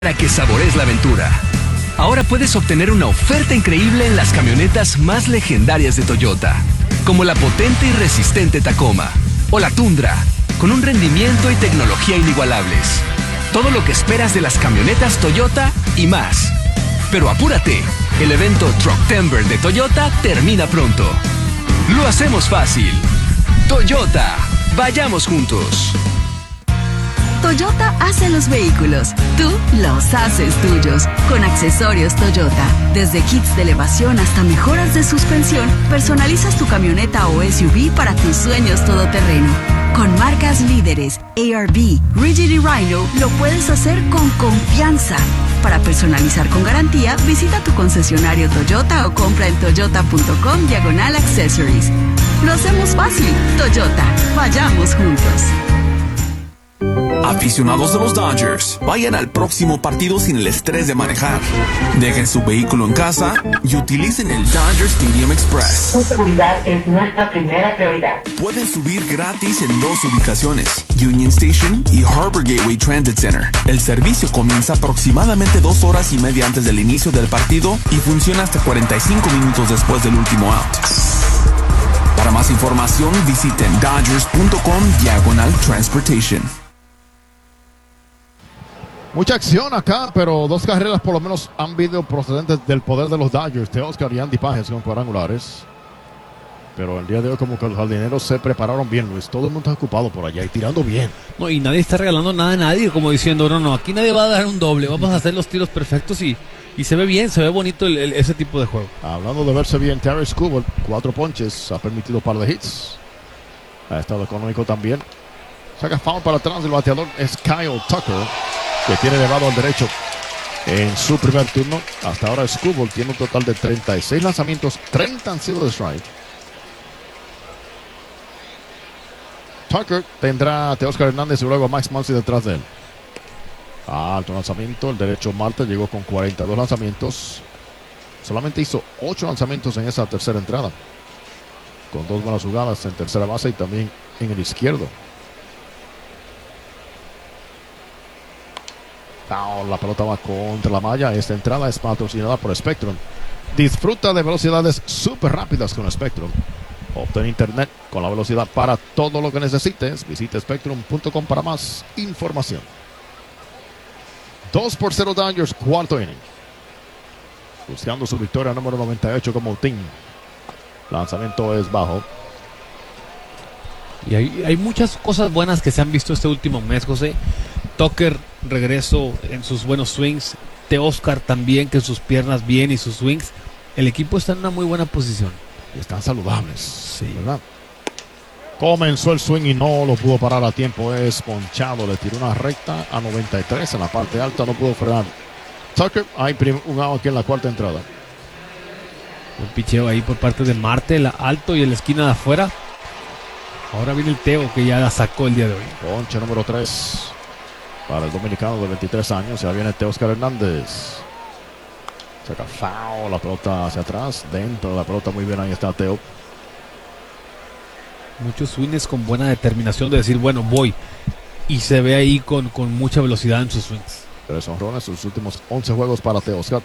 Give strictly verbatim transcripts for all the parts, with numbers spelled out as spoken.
Para que sabores la aventura. Ahora puedes obtener una oferta increíble en las camionetas más legendarias de Toyota, como la potente y resistente Tacoma o la Tundra, con un rendimiento y tecnología inigualables. Todo lo que esperas de las camionetas Toyota y más. Pero apúrate, el evento Trucktember de Toyota termina pronto. Lo hacemos fácil. Toyota, vayamos juntos. Toyota hace los vehículos, tú los haces tuyos. Con accesorios Toyota, desde kits de elevación hasta mejoras de suspensión, personalizas tu camioneta o S U V para tus sueños todoterreno. Con marcas líderes, A R B, Rigid y Rhino, lo puedes hacer con confianza. Para personalizar con garantía, visita tu concesionario Toyota o compra en toyota.com diagonal accessories. Lo hacemos fácil. Toyota, vayamos juntos. Aficionados de los Dodgers, vayan al próximo partido sin el estrés de manejar. Dejen su vehículo en casa y utilicen el Dodger Stadium Express. Su seguridad es nuestra primera prioridad. Pueden subir gratis en dos ubicaciones, Union Station y Harbor Gateway Transit Center. El servicio comienza aproximadamente dos horas y media antes del inicio del partido y funciona hasta cuarenta y cinco minutos después del último out. Para más información, visiten dodgers.com diagonal transportation. Mucha acción acá, pero dos carreras por lo menos han habido procedentes del poder de los Dodgers. Teoscar y Andy Pages con cuadrangulares. Pero el día de hoy como que los jardineros se prepararon bien, Luis. Todo el mundo está ocupado por allá y tirando bien. No, y nadie está regalando nada a nadie, como diciendo, no, no, aquí nadie va a dar un doble. Vamos a hacer los tiros perfectos y, y se ve bien, se ve bonito el, el, ese tipo de juego. Hablando de verse bien, Terry Skubal, cuatro ponches, ha permitido un par de hits. Ha estado económico también. Saca foul para atrás, el bateador es Kyle Tucker, que tiene elevado al derecho en su primer turno. Hasta ahora Skubal tiene un total de treinta y seis lanzamientos, treinta han sido de strike. Tucker tendrá a Teoscar Hernández y luego a Max Muncy detrás de él. Alto lanzamiento, el derecho Marte llegó con cuarenta y dos lanzamientos. Solamente hizo ocho lanzamientos en esa tercera entrada, con dos buenas jugadas en tercera base y también en el izquierdo. Oh, la pelota va contra la malla. Esta entrada es patrocinada por Spectrum. Disfruta de velocidades súper rápidas con Spectrum. Obtén internet con la velocidad para todo lo que necesites. Visita spectrum punto com para más información. dos por cero Dodgers, cuarto inning. Buscando su victoria número noventa y ocho como team. Lanzamiento es bajo. Y hay, hay muchas cosas buenas que se han visto este último mes, José. Tucker, regreso en sus buenos swings. Teoscar también, que sus piernas bien y sus swings. El equipo está en una muy buena posición. Y están saludables, sí, ¿verdad? Comenzó el swing y no lo pudo parar a tiempo. Es ponchado, le tiró una recta a noventa y tres en la parte alta, no pudo frenar. Tucker, hay un out aquí en la cuarta entrada. Un picheo ahí por parte de Marte, el alto y en la esquina de afuera. Ahora viene el Teo, que ya la sacó el día de hoy. Ponche número tres para el dominicano de veintitrés años. Ya viene Teoscar Hernández. Saca foul, la pelota hacia atrás, dentro de la pelota muy bien, ahí está Teo. Muchos swings con buena determinación de decir, bueno, voy. Y se ve ahí con, con mucha velocidad en sus swings. Tres honrones, sus últimos once juegos para Teoscar.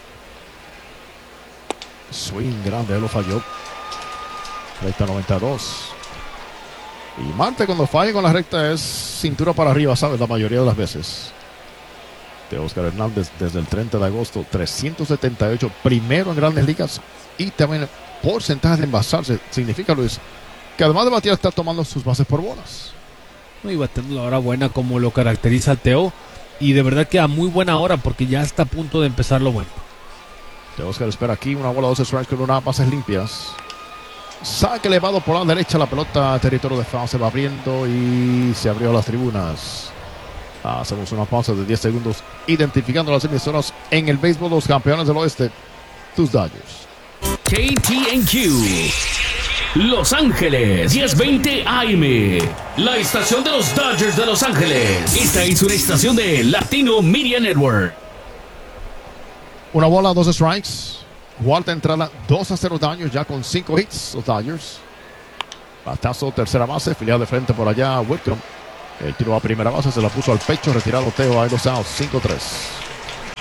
Swing grande, él lo falló. Recta noventa y dos. Y Marte cuando falla con la recta es cintura para arriba, ¿sabes? La mayoría de las veces. Teoscar Hernández desde el treinta de agosto, trescientos setenta y ocho, primero en Grandes Ligas y también porcentaje de envasarse. Significa, Luis, que además de batear está tomando sus bases por bolas. No, y bateando la hora buena como lo caracteriza el Teo, y de verdad que a muy buena hora porque ya está a punto de empezar lo bueno. Teoscar espera aquí una bola, dos strikes con unas bases limpias. Saque elevado por la derecha, la pelota territorio de foul se va abriendo y se abrió las tribunas. Hacemos una pausa de diez segundos identificando las emisoras en el béisbol, los campeones del oeste, tus Dodgers. K T N Q Los Ángeles, diez veinte A M, la estación de los Dodgers de Los Ángeles. Esta es una estación de Latino Media Network. Una bola, dos strikes. Cuarta entrada, dos a cero Dodgers, ya con cinco hits los Dodgers. Batazo, tercera base, filial de frente por allá, Whitcomb. El tiro a primera base, se la puso al pecho, retirado Teo, ahí los outs, cinco tres.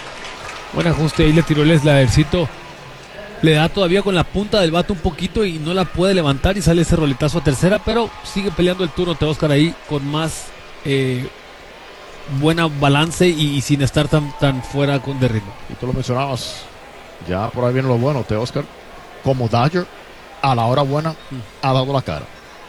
Buen ajuste, ahí le tiró el slidercito. Le da todavía con la punta del bate un poquito y no la puede levantar y sale ese roletazo a tercera, pero sigue peleando el turno Teóscar ahí con más eh, buena balance y, y sin estar tan, tan fuera con de ritmo. Y tú lo mencionabas, ya por ahí viene lo bueno, Teóscar, como Dodger, a la hora buena, ha dado la cara.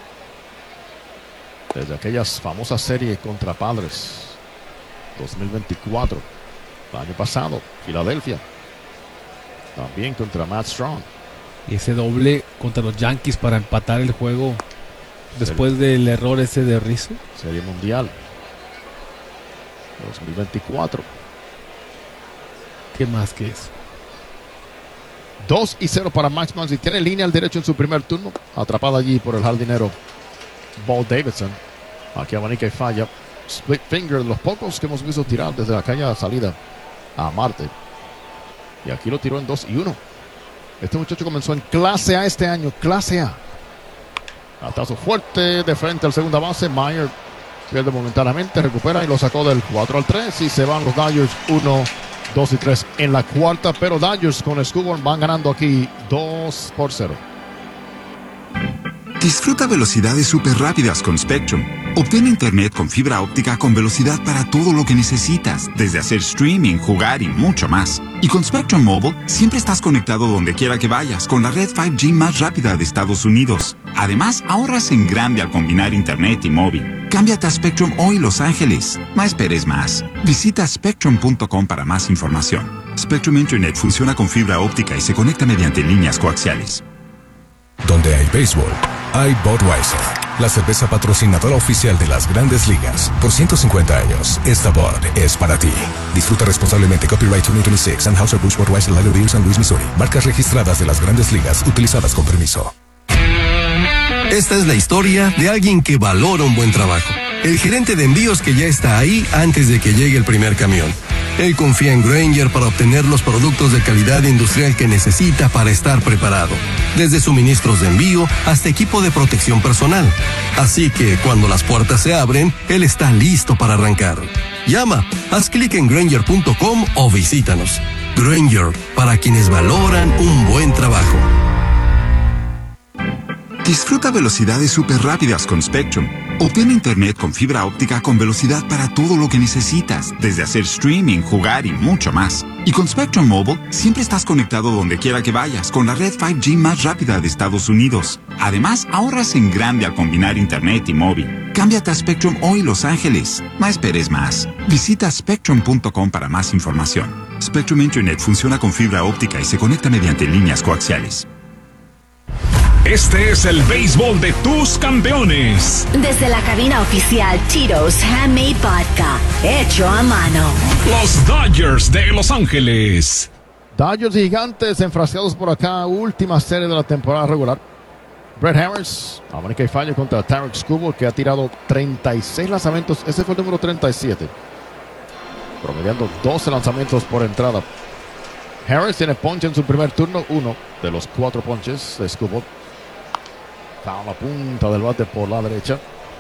Desde aquellas famosas series contra Padres, dos mil veinticuatro, el año pasado, Filadelfia. También contra Matt Strong. Y ese doble contra los Yankees para empatar el juego después Serie, del error ese de Rizzo. Serie Mundial dos mil veinticuatro. ¿Qué más que eso? dos y cero para Max Muncy. Tiene línea al derecho en su primer turno. Atrapado allí por el jardinero Ball Davidson. Aquí abanica y falla. Split finger, de los pocos que hemos visto tirar desde aquella salida a Marte. Y aquí lo tiró en dos y uno. Este muchacho comenzó en clase A este año. Clase A. Atazo fuerte de frente al segunda base. Meyer pierde momentáneamente. Recupera y lo sacó del cuatro al tres. Y se van los Dodgers uno, dos y tres en la cuarta. Pero Dodgers con Scooborn van ganando aquí dos por cero. Disfruta velocidades súper rápidas con Spectrum. Obtén internet con fibra óptica con velocidad para todo lo que necesitas, desde hacer streaming, jugar y mucho más. Y con Spectrum Mobile, siempre estás conectado donde quiera que vayas, con la red cinco G más rápida de Estados Unidos. Además, ahorras en grande al combinar internet y móvil. Cámbiate a Spectrum hoy, Los Ángeles. No esperes más. Visita spectrum punto com para más información. Spectrum Internet funciona con fibra óptica y se conecta mediante líneas coaxiales. Donde hay béisbol, hay Budweiser, la cerveza patrocinadora oficial de las Grandes Ligas. Por ciento cincuenta años, esta Bud es para ti. Disfruta responsablemente. Copyright dos mil veintiséis. Anheuser-Busch Budweiser Lager Beer, San Luis, Missouri. Marcas registradas de las Grandes Ligas, utilizadas con permiso. Esta es la historia de alguien que valora un buen trabajo. El gerente de envíos que ya está ahí antes de que llegue el primer camión. Él confía en Grainger para obtener los productos de calidad industrial que necesita para estar preparado. Desde suministros de envío hasta equipo de protección personal. Así que cuando las puertas se abren, él está listo para arrancar. Llama, haz clic en Grainger punto com o visítanos. Grainger, para quienes valoran un buen trabajo. Disfruta velocidades súper rápidas con Spectrum. Obtén internet con fibra óptica con velocidad para todo lo que necesitas, desde hacer streaming, jugar y mucho más. Y con Spectrum Mobile, siempre estás conectado donde quiera que vayas, con la red cinco G más rápida de Estados Unidos. Además, ahorras en grande al combinar internet y móvil. Cámbiate a Spectrum hoy, Los Ángeles. No esperes más. Visita spectrum punto com para más información. Spectrum Internet funciona con fibra óptica y se conecta mediante líneas coaxiales. Este es el béisbol de tus campeones. Desde la cabina oficial Tito's Handmade Vodka, hecho a mano. Los Dodgers de Los Ángeles. Dodgers Gigantes enfrascados por acá. Última serie de la temporada regular. Brett Harris, abanica y falla contra Tarik Skubal, que ha tirado treinta y seis lanzamientos. Ese fue el número treinta y siete. Promediando doce lanzamientos por entrada. Harris tiene ponche en su primer turno. Uno de los cuatro ponches de Skubal. A la punta del bate por la derecha.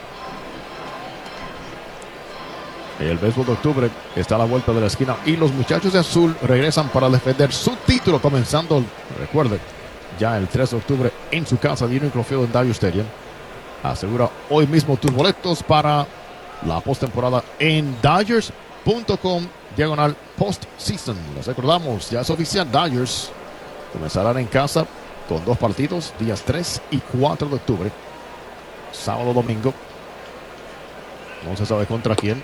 El béisbol de octubre está a la vuelta de la esquina y los muchachos de azul regresan para defender su título, comenzando, recuerde, ya el tres de octubre en su casa de Union Field en Dodger Stadium. Asegura hoy mismo tus boletos para la postemporada en Dodgers punto com diagonal postseason. Les recordamos, ya es oficial, Dodgers comenzarán en casa con dos partidos, días tres y cuatro de octubre. Sábado, domingo. No se sabe contra quién.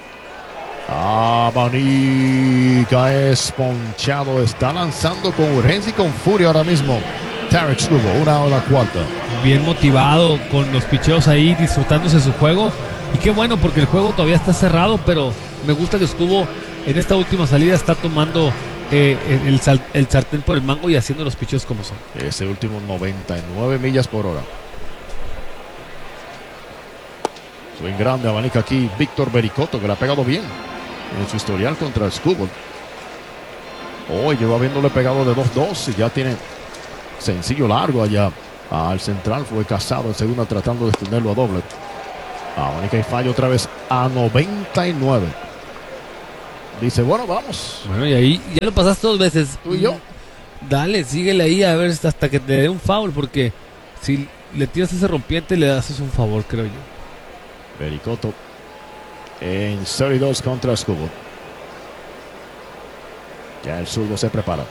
Abanica es ponchado. Está lanzando con urgencia y con furia ahora mismo. Tarik Skubal, una hora cuarta. Bien motivado con los picheos ahí, disfrutándose su juego. Y qué bueno, porque el juego todavía está cerrado, pero me gusta que Skubal en esta última salida está tomando Eh, el, sal, el sartén por el mango y haciendo los picheos como son. Ese último noventa y nueve millas por hora. Swing grande, abanica aquí Víctor Bericotto, que le ha pegado bien en su historial contra Skubal. Hoy lleva habiéndole pegado de dos dos y ya tiene sencillo largo allá al central. Fue cazado en segunda tratando de extenderlo a doble. Abanica y falla otra vez a noventa y nueve. dice, bueno, vamos. Bueno, y ahí ya lo pasaste dos veces. Tú y yo. Dale, síguele ahí a ver hasta que te dé un foul, porque si le tiras ese rompiente le haces un favor, creo yo. Pericoto en cero y dos contra Escobar. Ya el zurdo se prepara.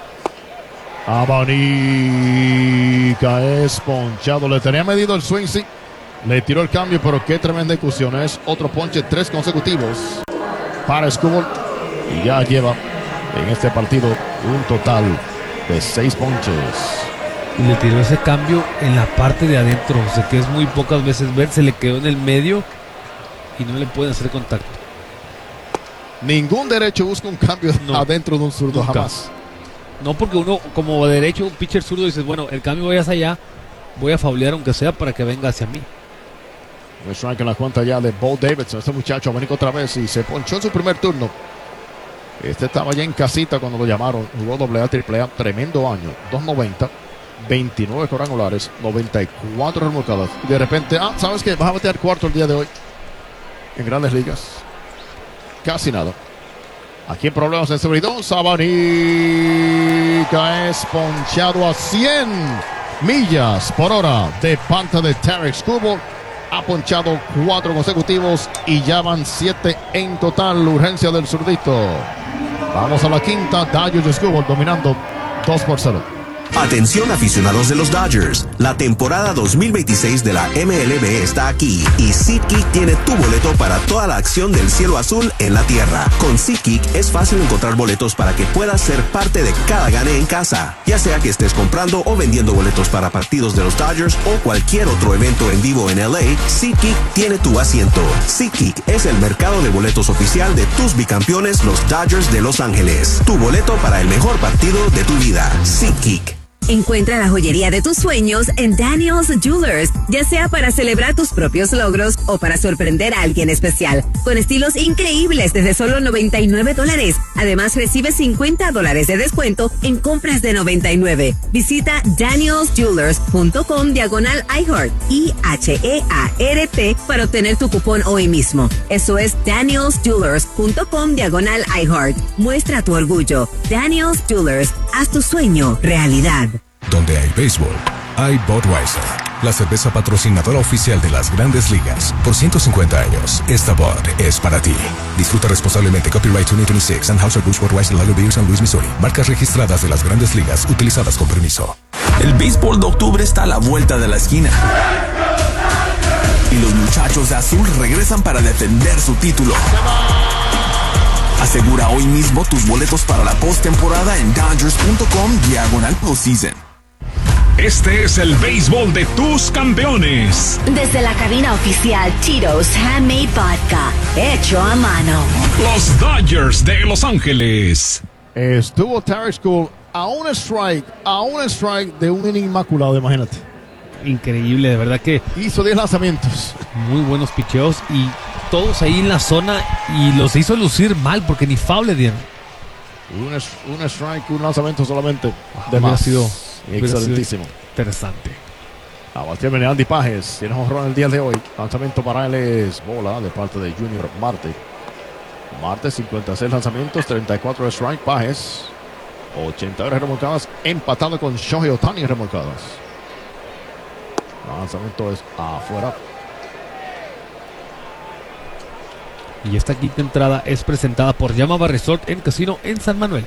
Abanica es ponchado. Le tenía medido el swing, sí. Le tiró el cambio, pero qué tremenda ejecución. Es otro ponche, tres consecutivos para Escobar. Y ya lleva en este partido un total de seis ponches. Y le tiró ese cambio en la parte de adentro. O sea que es muy pocas veces ver. Se le quedó en el medio y no le pueden hacer contacto. Ningún derecho busca un cambio no, adentro de un zurdo, nunca. Jamás. No, porque uno como derecho, un pitcher zurdo, dices, bueno, el cambio vaya hacia allá, voy a faulear aunque sea para que venga hacia mí. Un strike en la cuenta ya de Bo Davidson. Este muchacho abanico otra vez y se ponchó en su primer turno. Este estaba ya en casita cuando lo llamaron. Jugó doble A, triple A, tremendo año. dos noventa, veintinueve cuadrangulares, noventa y cuatro remolcadas. Y de repente, ah, ¿sabes qué? Vas a batear cuarto el día de hoy en Grandes Ligas. Casi nada. Aquí en problemas en seguridad. Sabanica es ponchado a cien millas por hora de parte de Tarik Skubal. Ha ponchado cuatro consecutivos y ya van siete en total. La urgencia del zurdito. Vamos a la quinta. Dodgers de Skubal dominando dos por cero. Atención aficionados de los Dodgers, la temporada dos mil veintiséis de la M L B está aquí y SeatGeek tiene tu boleto para toda la acción del cielo azul en la tierra. Con SeatGeek es fácil encontrar boletos para que puedas ser parte de cada gane en casa, ya sea que estés comprando o vendiendo boletos para partidos de los Dodgers o cualquier otro evento en vivo en L A. SeatGeek tiene tu asiento. SeatGeek es el mercado de boletos oficial de tus bicampeones, los Dodgers de Los Ángeles. Tu boleto para el mejor partido de tu vida. SeatGeek. Encuentra la joyería de tus sueños en Daniels Jewelers, ya sea para celebrar tus propios logros o para sorprender a alguien especial, con estilos increíbles desde solo noventa y nueve dólares. Además, recibe cincuenta dólares de descuento en compras de noventa y nueve. Visita daniels jewelers punto com diagonal iHeart, I H E A R T, para obtener tu cupón hoy mismo. Eso es daniels jewelers punto com diagonal iHeart. Muestra tu orgullo. Daniels Jewelers, haz tu sueño realidad. Donde hay béisbol, hay Budweiser, la cerveza patrocinadora oficial de las Grandes Ligas. Por ciento cincuenta años, esta Bud es para ti. Disfruta responsablemente. Copyright dos mil veintiséis. Anheuser-Busch Budweiser Lager Beer San Luis, Missouri. Marcas registradas de las Grandes Ligas, utilizadas con permiso. El béisbol de octubre está a la vuelta de la esquina. Y los muchachos de azul regresan para defender su título. Asegura hoy mismo tus boletos para la postemporada en Dodgers punto com diagonal postseason. Este es el béisbol de tus campeones. Desde la cabina oficial Tito's Handmade Vodka, hecho a mano. Los Dodgers de Los Ángeles. Estuvo Tarik Skubal a un strike, a un strike de un inning inmaculado, imagínate. Increíble, de verdad que hizo diez lanzamientos. Muy buenos picheos y todos ahí en la zona y los hizo lucir mal porque ni foul le dieron. Un, un strike, un lanzamiento solamente. Ah, de más. Sido, excelentísimo. Sido interesante. A batir viene Andy Pages. Tiene jonrón el día de hoy. Lanzamiento para él es bola de parte de Junior Marte. Marte, cincuenta y seis lanzamientos, treinta y cuatro de strike. Pages, ochenta y nueve remolcadas. Empatado con Shohei Ohtani en remolcadas. El lanzamiento es afuera. Y esta quinta entrada es presentada por Yamava Resort en Casino en San Manuel.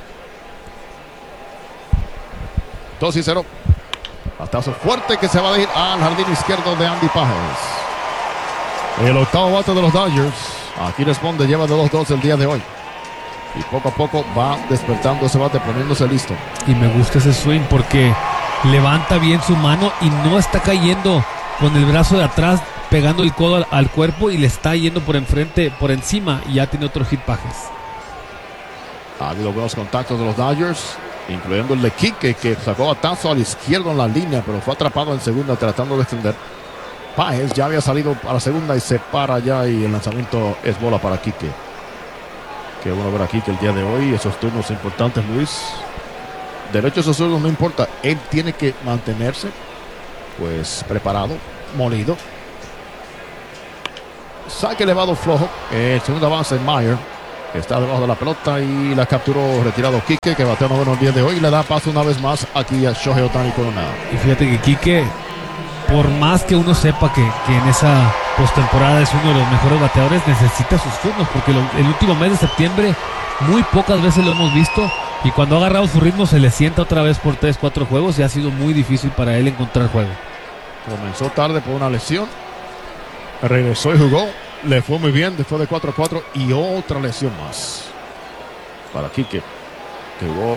dos y cero. Batazo fuerte que se va a ir al jardín izquierdo de Andy Pages. El octavo bate de los Dodgers. Aquí responde, lleva de dos dos el día de hoy. Y poco a poco va despertando ese bate, poniéndose listo. Y me gusta ese swing porque levanta bien su mano y no está cayendo con el brazo de atrás, pegando el codo al, al cuerpo y le está yendo por enfrente, por encima, y ya tiene otro hit Pages. Ha habido buenos contactos de los Dodgers, incluyendo el de Quique, que sacó batazo al izquierdo en la línea, pero fue atrapado en segunda tratando de extender. Pages ya había salido a la segunda y se para ya, y el lanzamiento es bola para Quique. Qué bueno ver a Quique el día de hoy, esos turnos importantes, Luis. Derechos o zurdos no importa, él tiene que mantenerse pues preparado, molido. Saque elevado flojo, el segundo avance Meyer. Está debajo de la pelota y la capturó retirado Quique, que bateó noveno el día de hoy y le da paso una vez más aquí a Shohei Ohtani con una. Y fíjate que Quique, por más que uno sepa que, que en esa postemporada es uno de los mejores bateadores, necesita sus turnos, porque lo, el último mes de septiembre muy pocas veces lo hemos visto, y cuando ha agarrado su ritmo se le sienta otra vez por tres, cuatro juegos y ha sido muy difícil para él encontrar juego. Comenzó tarde por una lesión, regresó y jugó, le fue muy bien después de cuatro a cuatro y otra lesión más para Quique, que jugó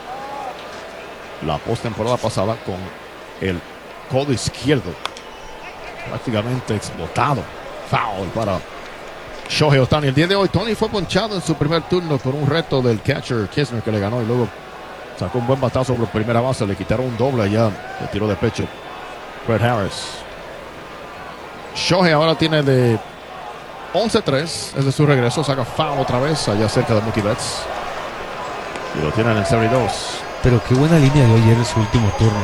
la postemporada pasada con el codo izquierdo prácticamente explotado. Foul para Shohei Ohtani. El día de hoy Tony fue ponchado en su primer turno por un reto del catcher Kisner, que le ganó, y luego sacó un buen batazo por primera base. Le quitaron un doble allá de tiro de pecho Fred Harris. Shohei ahora tiene de once tres desde su regreso. Saca foul otra vez allá cerca de Mookie Betts y lo tienen en cero y dos. Pero qué buena línea dio ayer en su último turno.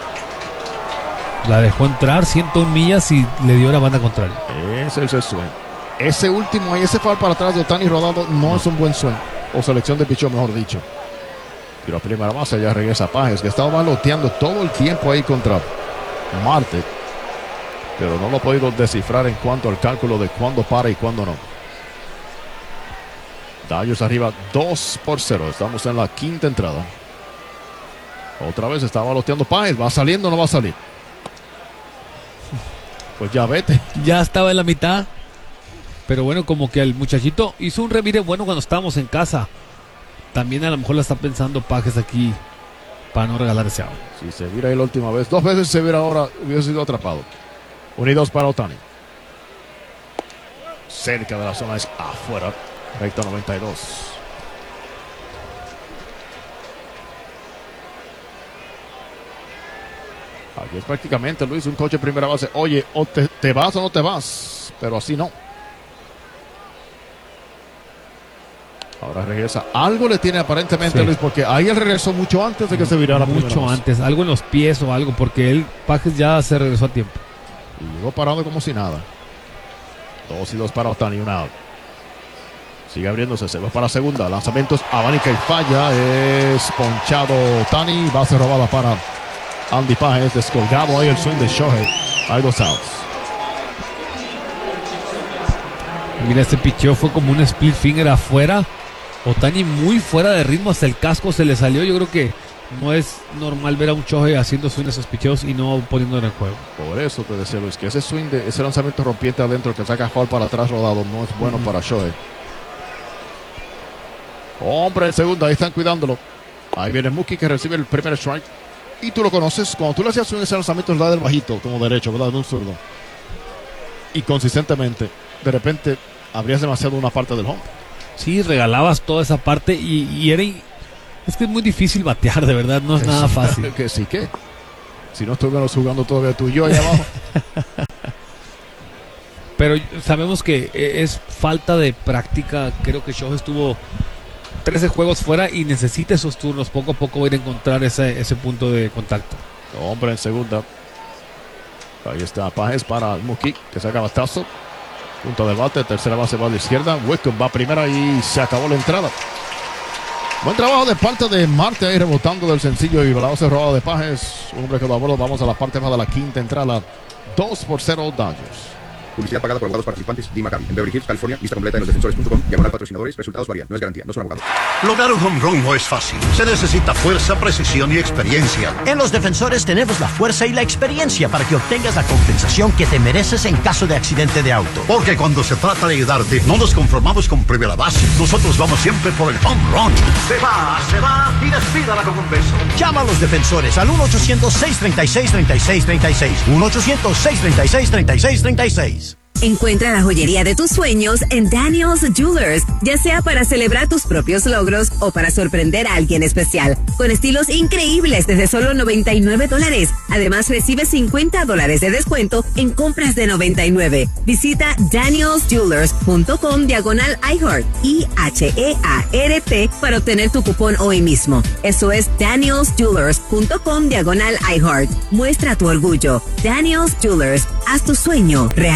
La dejó entrar ciento un millas y le dio la banda contraria. Ese es el swing. Ese último ahí, ese foul para atrás de Ohtani rodado no, no es un buen swing, o selección de pichón, mejor dicho. Pero a primera base ya regresa Páez, que estaba baloteando todo el tiempo ahí contra Marte, pero no lo ha podido descifrar en cuanto al cálculo de cuándo para y cuándo no. Dodgers arriba dos por cero. Estamos en la quinta entrada. Otra vez está baloteando Páez. ¿Va saliendo o no va a salir? Pues ya vete. Ya estaba en la mitad. Pero bueno, como que el muchachito hizo un revire bueno cuando estábamos en casa. También a lo mejor la está pensando Páez aquí para no regalar ese out. Si se vira ahí la última vez, dos veces se vira ahora, hubiera sido atrapado. Unidos para Ohtani. Cerca de la zona, es afuera. Recta noventa y dos. Aquí es prácticamente, Luis, un coche de primera base. Oye, o te, te vas o no te vas. Pero así no. Ahora regresa. Algo le tiene aparentemente, sí, Luis, porque ahí él regresó mucho antes de que se virara. Mucho antes, algo en los pies o algo, porque él, Páez, ya se regresó a tiempo. Y llegó parado como si nada. Dos y dos para Ohtani, un out. Sigue abriéndose, se va para segunda. Lanzamientos, abanica y falla. Es ponchado Ohtani. Base robada para Andy Páez. Descolgado ahí el swing de Shohei. Hay dos outs. Mira, este picheo fue como un split finger afuera. Ohtani muy fuera de ritmo, hasta el casco se le salió. Yo creo que no es normal ver a un Shohei haciendo swing esos picheos y no poniendo en el juego. Por eso te decía, Luis, que ese swing, de, ese lanzamiento rompiente adentro que saca foul para atrás rodado no es bueno uh-huh. para Shohei. Hombre, en segunda, ahí están cuidándolo. Ahí viene Mookie, que recibe el primer strike. Y tú lo conoces, cuando tú le hacías swing ese lanzamiento, da del bajito, como derecho, ¿verdad? De un zurdo. Y consistentemente, de repente, abrías demasiado una parte del home. Sí, regalabas toda esa parte y, y era... Es que es muy difícil batear, de verdad, no es nada fácil. Que sí, que si no estuviéramos jugando todavía tú y yo ahí abajo. Pero sabemos que es falta de práctica. Creo que Shohei estuvo trece juegos fuera y necesita esos turnos. Poco a poco va a ir a encontrar ese, ese punto de contacto. Hombre, en segunda. Ahí está Páez para Mookie, que saca batazo. Punto de bate, tercera base va a la izquierda. Wickham va a primera y se acabó la entrada. Buen trabajo de parte de Marte ahí rebotando del sencillo y la base robada de Páez. Un hombre que lo aborda. Vamos a la parte más de la quinta entrada. dos por cero Dodgers. Publicidad pagada por abogados participantes. D. Maccabi. En Beverly Hills, California. Lista completa en los defensores punto com. Diagonal patrocinadores. Resultados varían. No es garantía. No son abogados. Lograr un home run no es fácil. Se necesita fuerza, precisión y experiencia. En los defensores tenemos la fuerza y la experiencia para que obtengas la compensación que te mereces en caso de accidente de auto. Porque cuando se trata de ayudarte, no nos conformamos con primera base. Nosotros vamos siempre por el home run. Se va, se va y despídala con un beso. Llama a los defensores al uno ochocientos, seis treinta y seis, treinta y seis treinta y seis. uno ochocientos, seis treinta y seis, treinta y seis treinta y seis. Encuentra la joyería de tus sueños en Daniel's Jewelers, ya sea para celebrar tus propios logros o para sorprender a alguien especial, con estilos increíbles desde solo noventa y nueve dólares. Además, recibe cincuenta dólares de descuento en compras de noventa y nueve. Visita daniels jewelers punto com diagonal iHeart, I H E A R T, para obtener tu cupón hoy mismo. Eso es daniels jewelers punto com diagonal iHeart. Muestra tu orgullo. Daniel's Jewelers, haz tu sueño realidad.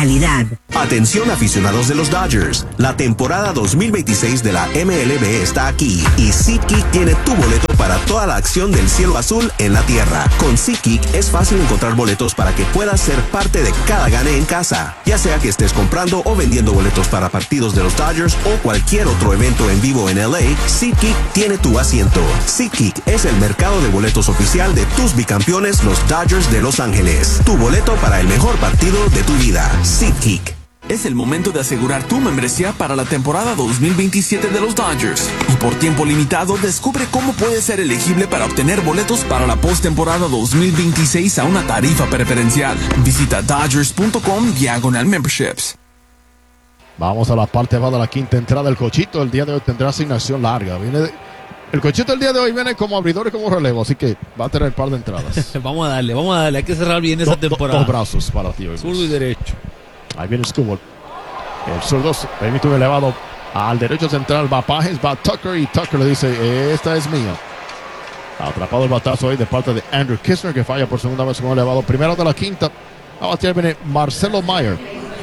tiempo. Atención aficionados de los Dodgers, la temporada dos mil veintiséis de la M L B está aquí y SeatGeek tiene tu boleto para toda la acción del cielo azul en la tierra. Con SeatGeek es fácil encontrar boletos para que puedas ser parte de cada gane en casa, ya sea que estés comprando o vendiendo boletos para partidos de los Dodgers o cualquier otro evento en vivo en L A. SeatGeek tiene tu asiento. SeatGeek es el mercado de boletos oficial de tus bicampeones, los Dodgers de Los Ángeles. Tu boleto para el mejor partido de tu vida. SeatGeek. Es el momento de asegurar tu membresía para la temporada dos mil veintisiete de los Dodgers. Y por tiempo limitado, descubre cómo puedes ser elegible para obtener boletos para la postemporada dos mil veintiséis a una tarifa preferencial. Visita Dodgers punto com diagonal memberships. Vamos a la parte baja de la quinta entrada. El Cochito el día de hoy tendrá asignación larga. Viene de... El Cochito el día de hoy viene como abridor y como relevo, así que va a tener un par de entradas. Vamos a darle, vamos a darle. Hay que cerrar bien esa do, temporada. Do, dos brazos para ti hoy. Zurdo y derecho. Ahí viene Skubal. El zurdo permite un elevado al derecho central. Va Pages, va Tucker y Tucker le dice, esta es mía. Atrapado el batazo ahí de parte de Andrew Kisner, que falla por segunda vez con un elevado. Primero de la quinta. A batear viene Marcelo Mayer.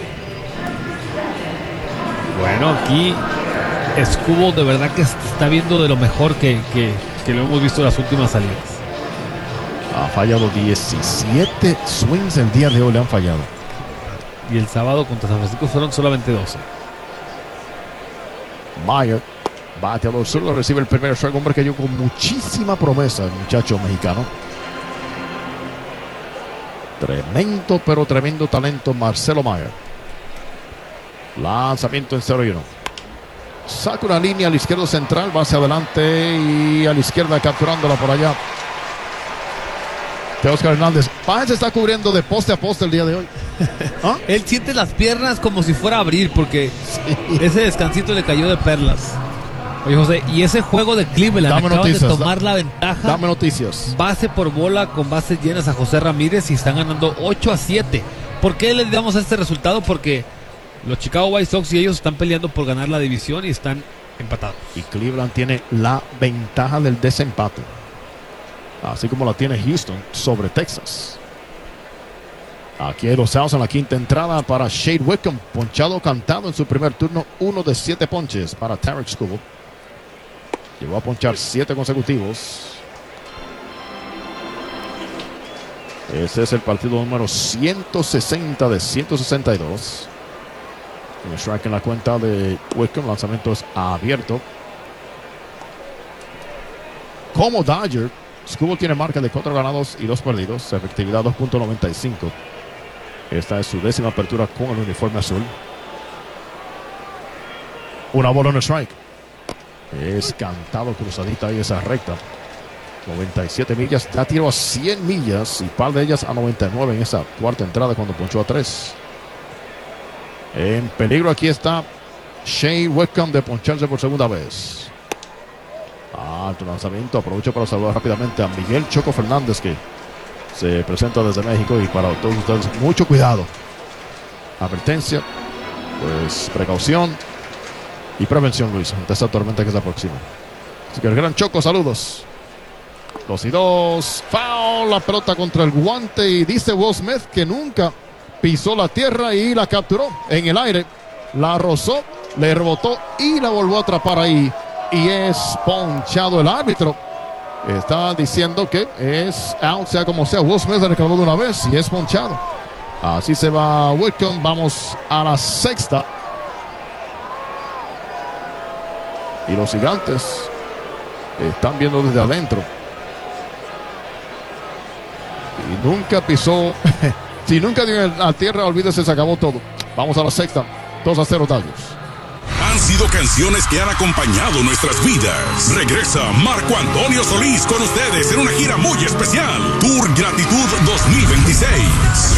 Bueno, aquí Skubal de verdad que está viendo de lo mejor que, que, que lo hemos visto en las últimas salidas. Ha fallado diecisiete swings el día de hoy, le han fallado. Y el sábado contra San Francisco fueron solamente doce. Mayer, bateador zurdo, recibe el primer strike. Hombre que llegó con muchísima promesa, el muchacho mexicano. Tremendo, pero tremendo talento, Marcelo Mayer. Lanzamiento en cero y uno. Saca una línea al izquierdo central, va hacia adelante y a la izquierda capturándola por allá. Oscar Hernández. Páez se está cubriendo de poste a poste el día de hoy. ¿Ah? Él siente las piernas como si fuera a abrir porque sí. Ese descansito le cayó de perlas. Oye, José, y ese juego de Cleveland Dame acaban noticias, de tomar da, la ventaja. Dame noticias. Base por bola con bases llenas a José Ramírez y están ganando ocho a siete. ¿Por qué le damos este resultado? Porque los Chicago White Sox y ellos están peleando por ganar la división y están empatados. Y Cleveland tiene la ventaja del desempate, así como la tiene Houston sobre Texas. Aquí hay los outs en la quinta entrada para Shade Wickham, ponchado cantado en su primer turno, uno de siete ponches para Tarik Skubal. Llegó a ponchar siete consecutivos. Este es el partido número ciento sesenta de ciento sesenta y dos. Un strike en la cuenta de Wickham, lanzamiento es abierto. Como Dodger, Skubal tiene marca de cuatro ganados y dos perdidos, efectividad dos punto noventa y cinco. Esta es su décima apertura con el uniforme azul. Una bola en el strike. Es cantado cruzadita ahí esa recta. noventa y siete millas, ya tiró a cien millas y par de ellas a noventa y nueve en esa cuarta entrada cuando ponchó a tres. En peligro aquí está Shane Wickham de poncharse por segunda vez. Alto lanzamiento, aprovecho para saludar rápidamente a Miguel Choco Fernández, que se presenta desde México. Y para todos ustedes, mucho cuidado, advertencia, pues precaución y prevención, Luis, ante esta tormenta que se aproxima. Así que el gran Choco, saludos. Dos y dos, foul, la pelota contra el guante y dice Will Smith que nunca pisó la tierra y la capturó en el aire, la rozó, le rebotó y la volvió a atrapar ahí. Y es ponchado el árbitro. Está diciendo que es out, sea como sea. Will Smith le reclamó de una vez y es ponchado. Así se va Wickham. Vamos a la sexta. Y los Gigantes están viendo desde adentro. Y nunca pisó. Si nunca dio a tierra, olvídese, se acabó todo. Vamos a la sexta. dos a cero Dodgers. Han sido canciones que han acompañado nuestras vidas. Regresa Marco Antonio Solís con ustedes en una gira muy especial. Tour Gratitud dos mil veintiséis.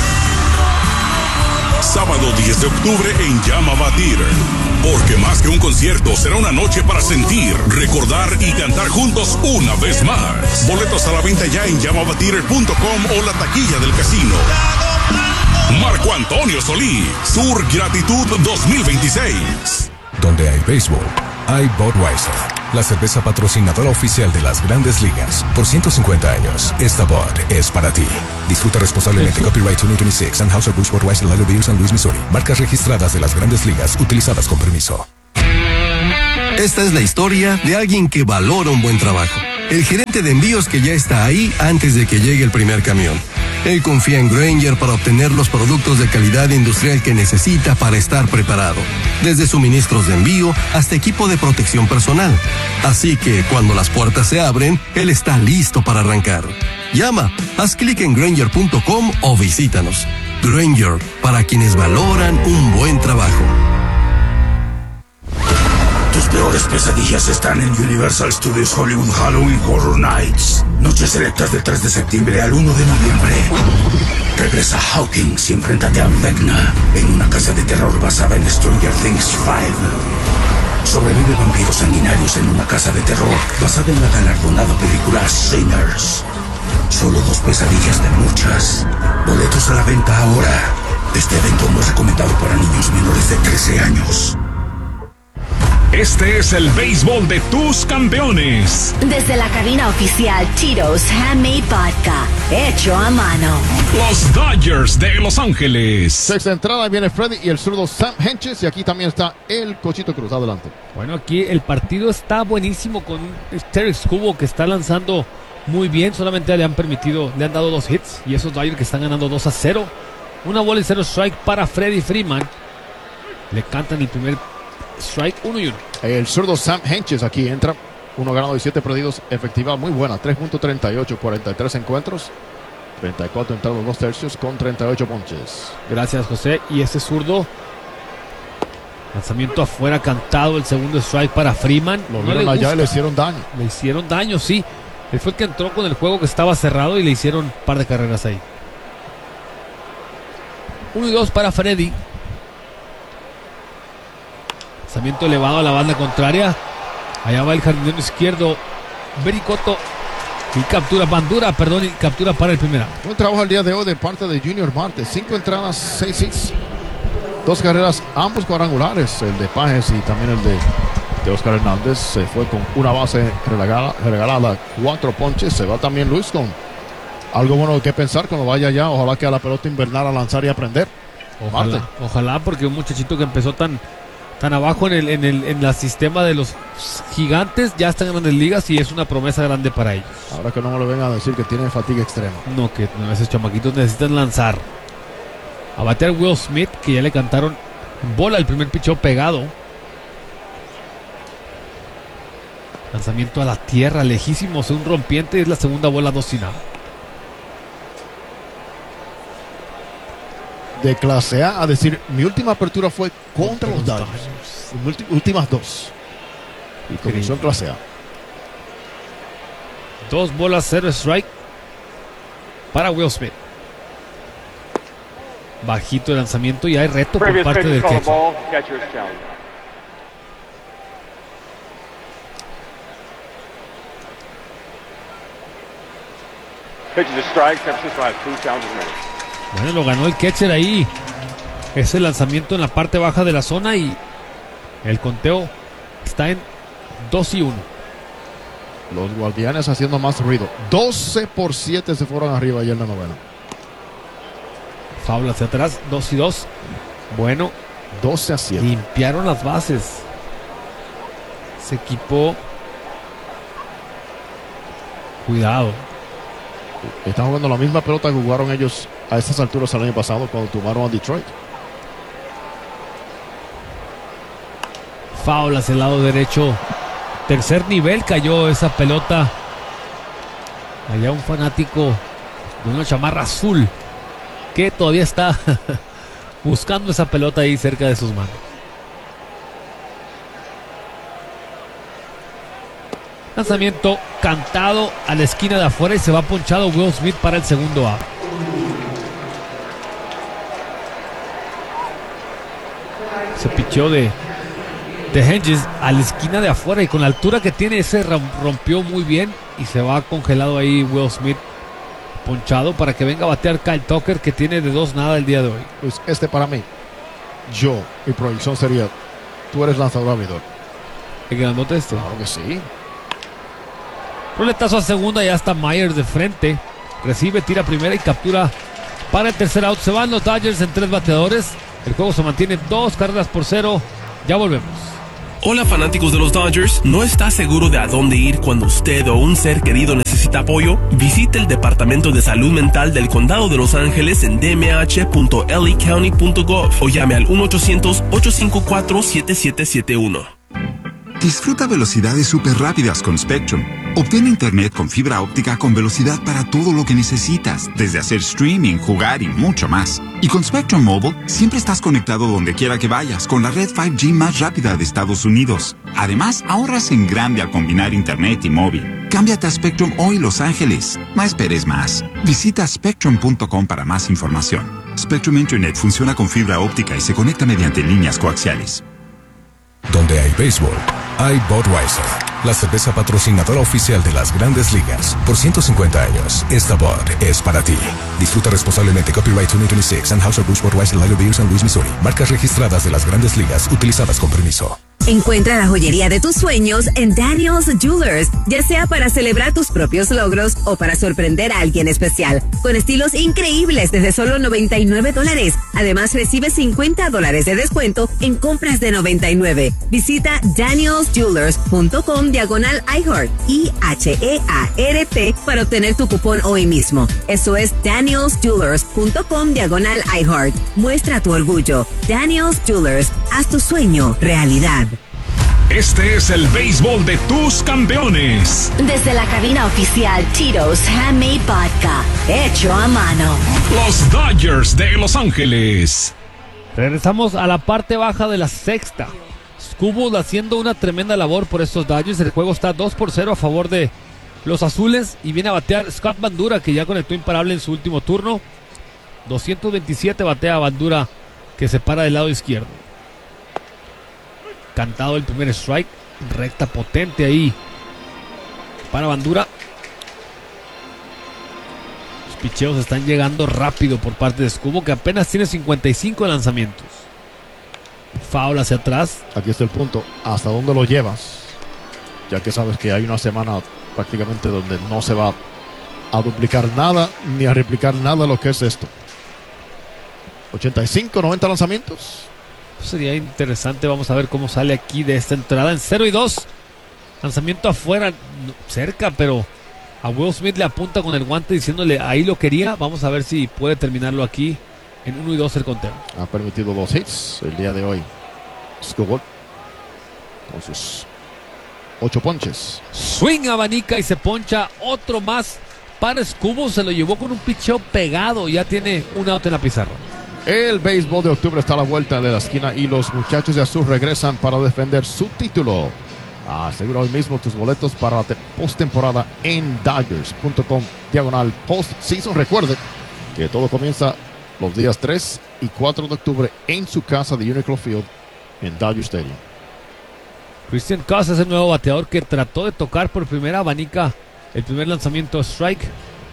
Sábado diez de octubre en Yamava Theater. Porque más que un concierto, será una noche para sentir, recordar y cantar juntos una vez más. Boletos a la venta ya en yamava theater punto com o la taquilla del casino. Marco Antonio Solís, Tour Gratitud dos mil veintiséis. Donde hay béisbol, hay Budweiser, la cerveza patrocinadora oficial de las Grandes Ligas. Por ciento cincuenta años, esta Bud es para ti. Disfruta responsablemente. Copyright dos mil veintiséis. Anheuser-Busch Budweiser Lager Beer San Luis, Missouri. Marcas registradas de las Grandes Ligas, utilizadas con permiso. Esta es la historia de alguien que valora un buen trabajo. El gerente de envíos que ya está ahí antes de que llegue el primer camión. Él confía en Grainger para obtener los productos de calidad industrial que necesita para estar preparado. Desde suministros de envío hasta equipo de protección personal. Así que cuando las puertas se abren, él está listo para arrancar. Llama, haz clic en Grainger punto com o visítanos. Grainger, para quienes valoran un buen trabajo. Tus peores pesadillas están en Universal Studios Hollywood Halloween Horror Nights. Noches selectas del tres de septiembre al uno de noviembre. Regresa Hawkins y enfréntate a Vecna en una casa de terror basada en Stranger Things cinco. Sobrevive vampiros sanguinarios en una casa de terror basada en la galardonada película Sinners. Solo dos pesadillas de muchas. Boletos a la venta ahora. Este evento no es recomendado para niños menores de trece años. Este es el béisbol de tus campeones. Desde la cabina oficial Tito's Handmade Vodka, hecho a mano. Los Dodgers de Los Ángeles. Sexta entrada, viene Freddy y el zurdo Sam Hentges. Y aquí también está el Cochito Cruz. Adelante. Bueno, aquí el partido está buenísimo con Terry Scubo, que está lanzando muy bien. Solamente le han permitido, le han dado dos hits. Y esos Dodgers que están ganando dos a cero. Una bola y cero strike para Freddie Freeman. Le cantan el primer strike, uno y uno. El zurdo Sam Hentges aquí entra. Uno ganado y siete perdidos. Efectiva muy buena. tres punto treinta y ocho, cuarenta y tres encuentros. treinta y cuatro entrados, dos tercios con treinta y ocho ponches. Gracias, José. Y ese zurdo. Lanzamiento afuera cantado. El segundo strike para Freeman. Lo vieron no allá y le hicieron daño. Le hicieron daño, sí. Él fue el que entró con el juego que estaba cerrado y le hicieron un par de carreras ahí. Uno y dos para Freddy. Lanzamiento elevado a la banda contraria. Allá va el jardinero izquierdo Bericoto. Y captura Bandura, perdón, y captura para el primera. Buen trabajo el día de hoy de parte de Junior Marte. Cinco entradas, seis hits. Dos carreras, ambos cuadrangulares. El de Pajes y también el de, de Oscar Hernández. Se fue con una base regalada, regalada, cuatro ponches. Se va también Luis con algo bueno que pensar cuando vaya allá. Ojalá que a la pelota invernal a lanzar y aprender. Ojalá, Marte. Ojalá, porque un muchachito que empezó tan... tan abajo en el, en el en el sistema de los gigantes, ya están en grandes ligas y es una promesa grande para ellos. Ahora que no me lo vengan a decir que tienen fatiga extrema. No, que a veces chamaquitos necesitan lanzar. A batear Will Smith, que ya le cantaron bola el primer picheo pegado. Lanzamiento a la tierra, lejísimos, un rompiente, es la segunda bola, dos sin nada. De clase A, a decir, mi última apertura fue contra los Dodgers. Ulti- últimas dos. Y comenzó en clase A. Dos bolas, cero strike para Will Smith. Bajito el lanzamiento y hay reto por parte del catcher. Bueno, lo ganó el catcher ahí. Ese lanzamiento en la parte baja de la zona y el conteo está en dos y uno. Los guardianes haciendo más ruido. doce por siete se fueron arriba ayer en la novena. Foul hacia atrás, dos y dos. Bueno, doce a siete. Limpiaron las bases. Ese equipo. Cuidado. Están jugando la misma pelota que jugaron ellos a estas alturas el año pasado cuando tomaron a Detroit. Foul hacia el lado derecho. Tercer nivel cayó esa pelota. Allá un fanático de una chamarra azul que todavía está buscando esa pelota ahí cerca de sus manos. Lanzamiento cantado a la esquina de afuera y se va ponchado Will Smith para el segundo out. Se pichó de, de Hentges a la esquina de afuera y con la altura que tiene ese rompió muy bien y se va congelado ahí Will Smith ponchado para que venga a batear Kyle Tucker, que tiene de dos nada el día de hoy. Pues este para mí, yo, mi proyección sería, tú eres lanzador abridor. El grandote este. Claro que sí. Roletazo a segunda, ya está Myers de frente. Recibe, tira primera y captura para el tercer out. Se van los Dodgers en tres bateadores. El juego se mantiene dos carreras por cero. Ya volvemos. Hola fanáticos de los Dodgers, ¿no está seguro de a dónde ir cuando usted o un ser querido necesita apoyo? Visite el Departamento de Salud Mental del Condado de Los Ángeles en d m h punto l a county punto gov o llame al uno ochocientos, ocho cinco cuatro, siete siete siete uno. Disfruta velocidades súper rápidas con Spectrum. Obtén internet con fibra óptica con velocidad para todo lo que necesitas, desde hacer streaming, jugar y mucho más. Y con Spectrum Mobile, siempre estás conectado donde quiera que vayas, con la red cinco G más rápida de Estados Unidos. Además, ahorras en grande al combinar internet y móvil. Cámbiate a Spectrum hoy, Los Ángeles. No esperes más. Visita spectrum punto com para más información. Spectrum Internet funciona con fibra óptica y se conecta mediante líneas coaxiales. Donde hay béisbol, hay Budweiser, la cerveza patrocinadora oficial de las Grandes Ligas. Por ciento cincuenta años, esta Bud es para ti. Disfruta responsablemente. Copyright dos mil veintiséis. Anheuser-Busch Budweiser Lager Beer San Luis, Missouri. Marcas registradas de las Grandes Ligas utilizadas con permiso. Encuentra la joyería de tus sueños en Daniels Jewelers, ya sea para celebrar tus propios logros o para sorprender a alguien especial, con estilos increíbles desde solo noventa y nueve dólares. Además, recibe cincuenta dólares de descuento en compras de noventa y nueve. Visita daniels jewelers punto com diagonal iHeart, I H E A R T, para obtener tu cupón hoy mismo. Eso es daniels jewelers punto com diagonal iHeart. Muestra tu orgullo. Daniels Jewelers, haz tu sueño realidad. Este es el béisbol de tus campeones. Desde la cabina oficial Tito's Handmade Vodka, hecho a mano. Los Dodgers de Los Ángeles. Regresamos a la parte baja de la sexta. Skubal haciendo una tremenda labor por estos Dodgers. El juego está dos por cero a favor de los azules. Y viene a batear Scott Bandura, que ya conectó imparable en su último turno. doscientos veintisiete batea Bandura, que se para del lado izquierdo. Cantado el primer strike. Recta potente ahí para Bandura. Los picheos están llegando rápido por parte de Skubal, que apenas tiene cincuenta y cinco lanzamientos. Foul hacia atrás. Aquí está el punto. ¿Hasta dónde lo llevas? Ya que sabes que hay una semana prácticamente donde no se va a duplicar nada ni a replicar nada de lo que es esto. ochenta y cinco, noventa lanzamientos. Sería interesante. Vamos a ver cómo sale aquí de esta entrada en cero y dos. Lanzamiento afuera, cerca, pero a Will Smith le apunta con el guante diciéndole ahí lo quería. Vamos a ver si puede terminarlo aquí en uno y dos el conteo. Ha permitido dos hits el día de hoy. Skubal con sus ocho ponches. Swing, abanica y se poncha otro más para Skubal. Se lo llevó con un picheo pegado. Ya tiene un out en la pizarra. El béisbol de octubre está a la vuelta de la esquina y los muchachos de azul regresan para defender su título. Asegura hoy mismo tus boletos para la postemporada en Dodgers punto com diagonal postseason. Recuerde que todo comienza los días tres y cuatro de octubre en su casa de Uniqlo Field en Dodger Stadium. Christian Cos es el nuevo bateador que trató de tocar por primera abanica el primer lanzamiento strike.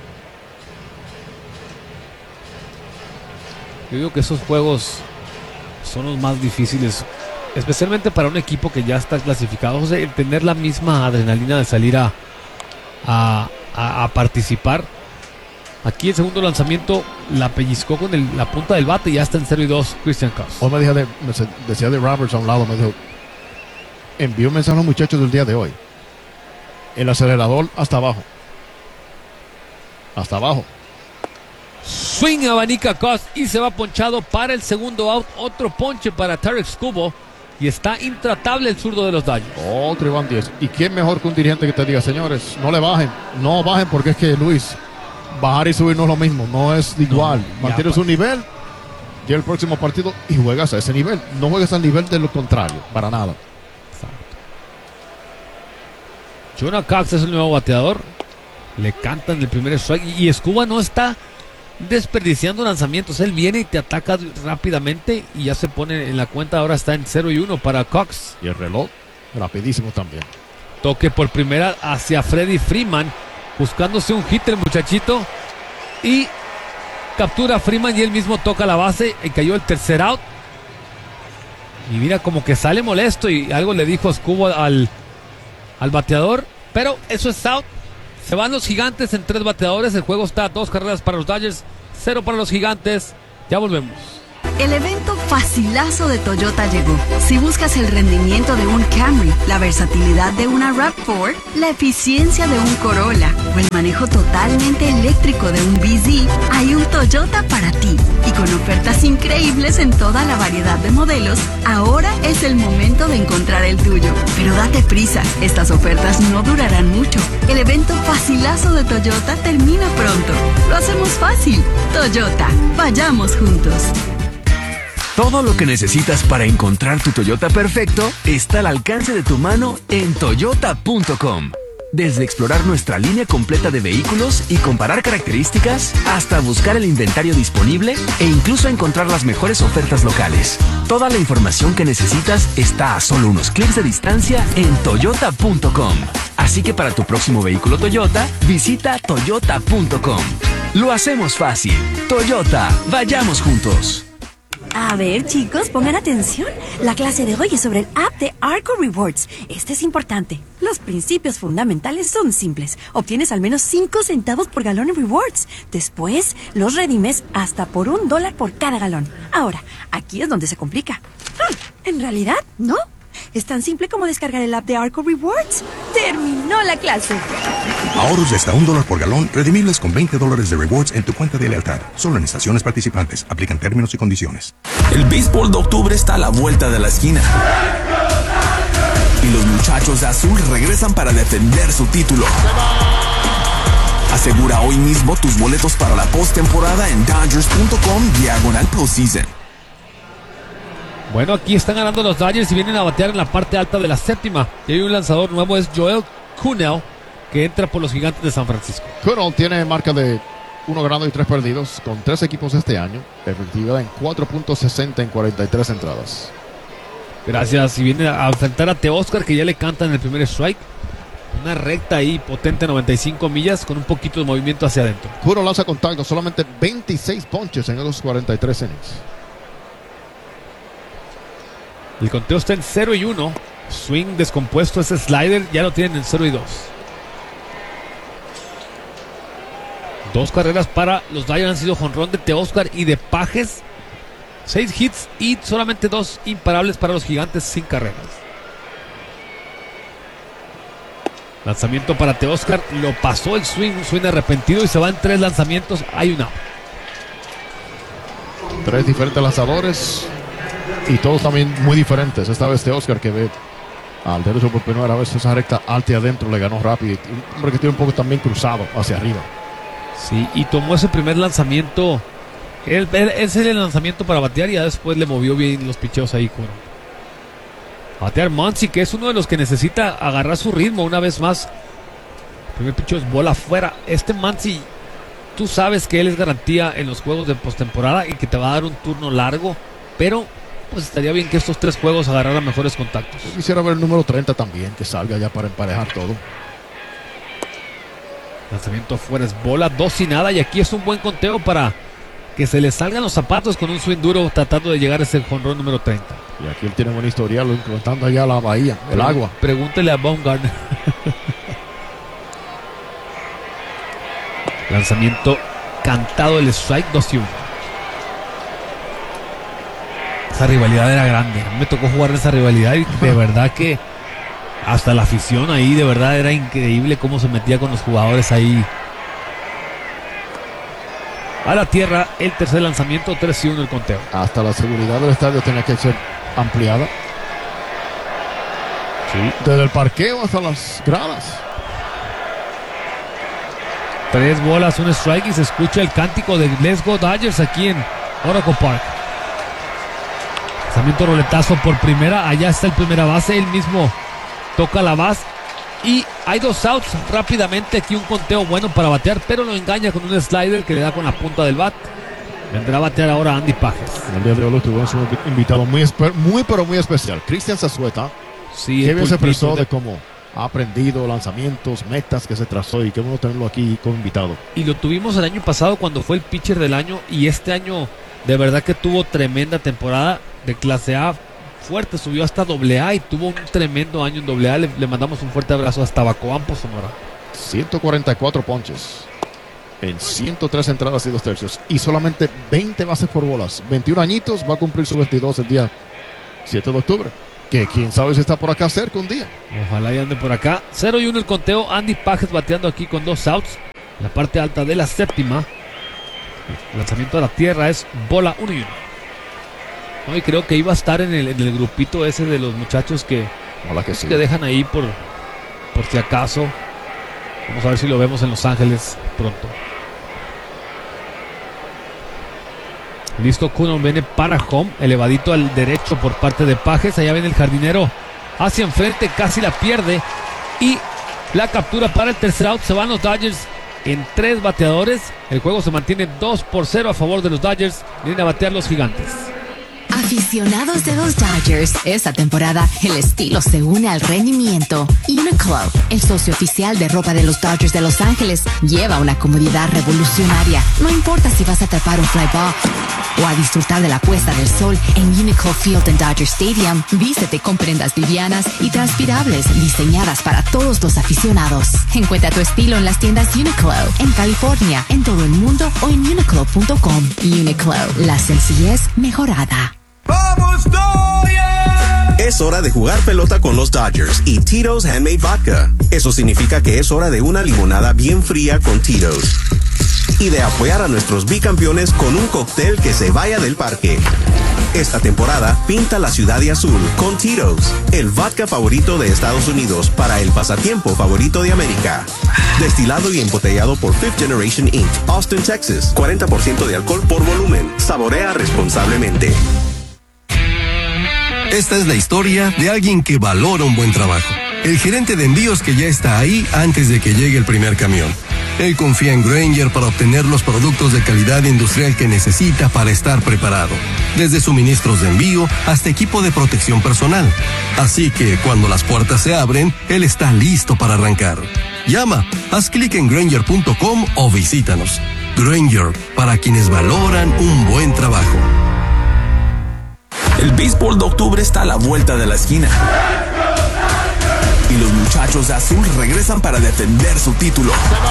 Yo digo que esos juegos son los más difíciles, especialmente para un equipo que ya está clasificado. O sea, el tener la misma adrenalina de salir a, a, a, a participar. Aquí el segundo lanzamiento la pellizcó con el, la punta del bate y ya está en cero y dos Christian Cos. Hoy me decía de, decía de Roberts a un lado, me dijo, envió un mensaje a los muchachos del día de hoy. El acelerador hasta abajo. Hasta abajo. Swing, abanica Cos y se va ponchado para el segundo out. Otro ponche para Tarik Skubal y está intratable el zurdo de los Dodgers. Otro Iván Díaz. ¿Y quién mejor que un dirigente que te diga, señores, no le bajen, no bajen, porque es que Luis, bajar y subir no es lo mismo, no es igual. No, mantienes un nivel y el próximo partido y juegas a ese nivel. No juegas al nivel de lo contrario, para nada. Exacto. Jonah Cox es el nuevo bateador. Le cantan el primer strike y Skubal no está desperdiciando lanzamientos. Él viene y te ataca rápidamente y ya se pone en la cuenta. Ahora está en cero y uno para Cox. Y el reloj rapidísimo también. Toque por primera hacia Freddie Freeman, buscándose un hit el muchachito, y captura a Freeman y él mismo toca la base y cayó el tercer out. Y mira, como que sale molesto y algo le dijo Escubo al, al bateador. Pero eso es out. Se van los Gigantes en tres bateadores. El juego está a dos carreras para los Dodgers, cero para los Gigantes. Ya volvemos. El evento facilazo de Toyota llegó. Si buscas el rendimiento de un Camry, la versatilidad de una RAV cuatro, la eficiencia de un Corolla o el manejo totalmente eléctrico de un B Z, hay un Toyota para ti. Y con ofertas increíbles en toda la variedad de modelos, ahora es el momento de encontrar el tuyo. Pero date prisa, estas ofertas no durarán mucho. El evento facilazo de Toyota termina pronto. Lo hacemos fácil. Toyota, vayamos juntos. Todo lo que necesitas para encontrar tu Toyota perfecto está al alcance de tu mano en toyota punto com. Desde explorar nuestra línea completa de vehículos y comparar características, hasta buscar el inventario disponible e incluso encontrar las mejores ofertas locales. Toda la información que necesitas está a solo unos clics de distancia en toyota punto com. Así que para tu próximo vehículo Toyota, visita toyota punto com. Lo hacemos fácil. Toyota, vayamos juntos. A ver, chicos, pongan atención. La clase de hoy es sobre el app de Arco Rewards. Este es importante. Los principios fundamentales son simples. Obtienes al menos cinco centavos por galón en rewards. Después, los redimes hasta por un dólar por cada galón. Ahora, aquí es donde se complica. Hmm, en realidad, no. Es tan simple como descargar el app de Arco Rewards. ¡Terminó la clase! Ahorros de hasta un dólar por galón, redimibles con veinte dólares de rewards en tu cuenta de lealtad. Solo en estaciones participantes. Aplican términos y condiciones. El béisbol de octubre está a la vuelta de la esquina. Y los muchachos de azul regresan para defender su título. Asegura hoy mismo tus boletos para la postemporada en dodgers punto com diagonal postseason. Bueno, aquí están ganando los Dodgers y vienen a batear en la parte alta de la séptima. Y hay un lanzador nuevo, es Joel Kuhnel, que entra por los Gigantes de San Francisco. Kuhnel tiene marca de uno ganado y tres perdidos con tres equipos este año. Efectividad en cuatro punto sesenta en cuarenta y tres entradas. Gracias. Y viene a enfrentar a Teoscar, que ya le cantan el primer strike. Una recta ahí potente, noventa y cinco millas, con un poquito de movimiento hacia adentro. Kuhnel lanza contacto, solamente veintiséis ponches en esos cuarenta y tres innings. El conteo está en cero y uno. Swing descompuesto, ese slider ya lo tienen en cero y dos. Dos carreras para los Dodgers han sido jonrón de Teoscar y de Pages. Seis hits y solamente dos imparables para los Gigantes sin carreras. Lanzamiento para Teoscar, lo pasó el swing, un swing arrepentido y se va en tres lanzamientos. Hay una. Tres diferentes lanzadores y todos también muy diferentes. Esta vez Teoscar, que ve al derecho por primera vez esa recta alta y adentro, le ganó rápido. Un hombre que tiene un poco también cruzado hacia arriba. Sí, y tomó ese primer lanzamiento. Él, él, ese es el lanzamiento para batear y ya después le movió bien los picheos ahí con batear Muncy, que es uno de los que necesita agarrar su ritmo una vez más. El primer picheo es bola afuera. Este Muncy, tú sabes que él es garantía en los juegos de postemporada y que te va a dar un turno largo, pero pues estaría bien que estos tres juegos agarraran mejores contactos. Yo quisiera ver el número treinta también, que salga ya para emparejar todo. Lanzamiento afuera es bola, dos y nada, y aquí es un buen conteo para que se le salgan los zapatos con un swing duro tratando de llegar a ese jonrón número treinta. Y aquí él tiene buen historial, encontrando allá la bahía, el Pre- agua. Pregúntele a Baumgartner. Lanzamiento cantado del strike, dos y uno. Esa rivalidad era grande. A mí me tocó jugar esa rivalidad y de verdad que hasta la afición ahí, de verdad era increíble cómo se metía con los jugadores ahí. A la tierra, el tercer lanzamiento, tres y uno el conteo. Hasta la seguridad del estadio tenía que ser ampliada. Sí. Desde el parqueo hasta las gradas. Tres bolas, un strike y se escucha el cántico de Let's Go Dodgers aquí en Oracle Park. Lanzamiento roletazo por primera, allá está el primera base, él mismo toca la base y hay dos outs. Rápidamente aquí un conteo bueno para batear, pero lo engaña con un slider que le da con la punta del bat. Vendrá a batear ahora Andy Pages. El día de hoy tuvimos un invitado muy, esper- muy pero muy especial, Cristian Zazueta. Sí, que bien se expresó de... de cómo ha aprendido lanzamientos, metas que se trazó, y qué bueno tenerlo aquí como invitado. Y lo tuvimos el año pasado cuando fue el pitcher del año, y este año de verdad que tuvo tremenda temporada de clase A. fuerte, subió hasta doble A y tuvo un tremendo año en doble A. Le, le mandamos un fuerte abrazo hasta Bacoampo, Sonora. ciento cuarenta y cuatro ponches en ciento tres entradas y dos tercios y solamente veinte bases por bolas. veintiún añitos, va a cumplir su veintidós el día siete de octubre. Que quién sabe si está por acá cerca un día. Ojalá y ande por acá. cero y uno el conteo. Andy Pages bateando aquí con dos outs. La parte alta de la séptima. El lanzamiento a la tierra es bola uno y uno. No, y creo que iba a estar en el, en el grupito ese de los muchachos que, que, sí. que dejan ahí por, por si acaso. Vamos a ver si lo vemos en Los Ángeles pronto. Listo, Kuno viene para home, elevadito al derecho por parte de Pages. Allá viene el jardinero hacia enfrente, casi la pierde. Y la captura para el tercer out. Se van los Dodgers en tres bateadores. El juego se mantiene dos por cero a favor de los Dodgers. Vienen a batear los Gigantes. Aficionados de los Dodgers, esta temporada el estilo se une al rendimiento. Uniqlo, el socio oficial de ropa de los Dodgers de Los Ángeles, lleva una comodidad revolucionaria. No importa si vas a atrapar un fly ball o a disfrutar de la puesta del sol en Uniqlo Field en Dodger Stadium. Vístete con prendas livianas y transpirables diseñadas para todos los aficionados. Encuentra tu estilo en las tiendas Uniqlo en California, en todo el mundo o en uniqlo punto com. Uniqlo, la sencillez mejorada. ¡Vamos, Dodgers! Es hora de jugar pelota con los Dodgers y Tito's Handmade Vodka. Eso significa que es hora de una limonada bien fría con Tito's. Y de apoyar a nuestros bicampeones con un cóctel que se vaya del parque. Esta temporada, pinta la ciudad de azul con Tito's, el vodka favorito de Estados Unidos para el pasatiempo favorito de América. Destilado y embotellado por Fifth Generation incorporated, Austin, Texas. cuarenta por ciento de alcohol por volumen. Saborea responsablemente. Esta es la historia de alguien que valora un buen trabajo. El gerente de envíos que ya está ahí antes de que llegue el primer camión. Él confía en Grainger para obtener los productos de calidad industrial que necesita para estar preparado. Desde suministros de envío hasta equipo de protección personal. Así que cuando las puertas se abren, él está listo para arrancar. Llama, haz clic en Grainger punto com o visítanos. Grainger, para quienes valoran un buen trabajo. El béisbol de octubre está a la vuelta de la esquina. Y los muchachos de azul regresan para defender su título.